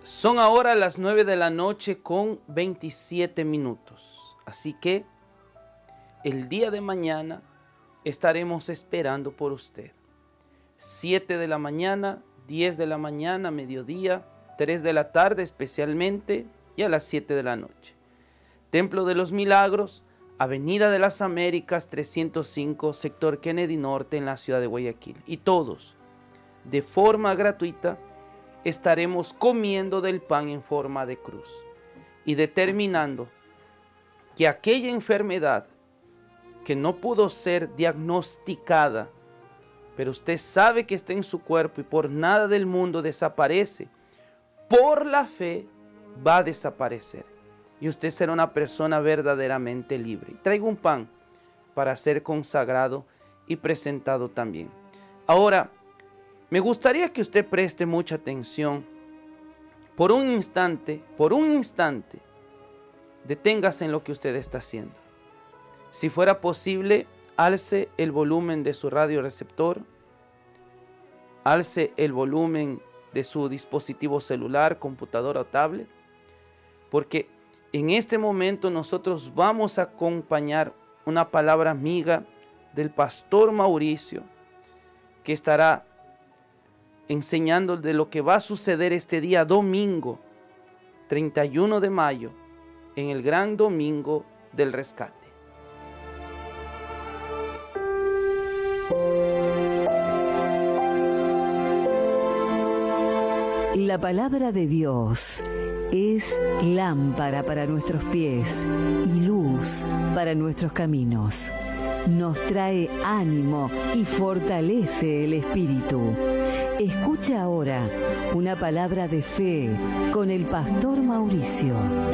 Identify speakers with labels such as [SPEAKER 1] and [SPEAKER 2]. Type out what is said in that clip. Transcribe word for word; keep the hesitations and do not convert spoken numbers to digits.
[SPEAKER 1] Son ahora las nueve de la noche con veintisiete minutos. Así que el día de mañana estaremos esperando por usted. siete de la mañana, diez de la mañana, mediodía, tres de la tarde especialmente y a las siete de la noche. Templo de los Milagros, Avenida de las Américas trescientos cinco, sector Kennedy Norte en la ciudad de Guayaquil. Y todos, de forma gratuita, estaremos comiendo del pan en forma de cruz y determinando que aquella enfermedad que no pudo ser diagnosticada, pero usted sabe que está en su cuerpo y por nada del mundo desaparece, por la fe va a desaparecer y usted será una persona verdaderamente libre. Traigo un pan para ser consagrado y presentado también. Ahora, me gustaría que usted preste mucha atención. Por un instante, por un instante, deténgase en lo que usted está haciendo. Si fuera posible, alce el volumen de su radioreceptor, alce el volumen de su dispositivo celular, computadora o tablet, porque en este momento nosotros vamos a acompañar una palabra amiga del pastor Mauricio, que estará enseñando de lo que va a suceder este día domingo, treinta y uno de mayo, en el gran domingo del rescate.
[SPEAKER 2] La palabra de Dios es lámpara para nuestros pies y luz para nuestros caminos. Nos trae ánimo y fortalece el espíritu. Escucha ahora una palabra de fe con el pastor Mauricio.